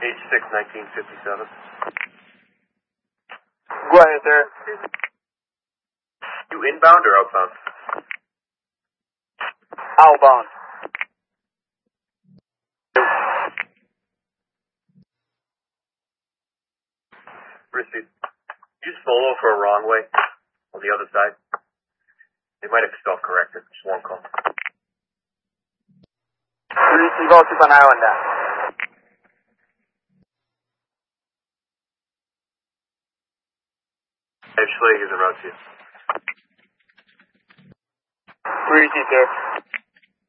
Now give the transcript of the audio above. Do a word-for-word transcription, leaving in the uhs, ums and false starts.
H six nineteen fifty-seven. Go ahead, sir. You inbound or outbound? Outbound. Receive. You solo for a wrong way on the other side. They might have self-corrected. Just one call. Receive, I'll keep an eye on that. Dave Schlag is en route to you. Receive, sir.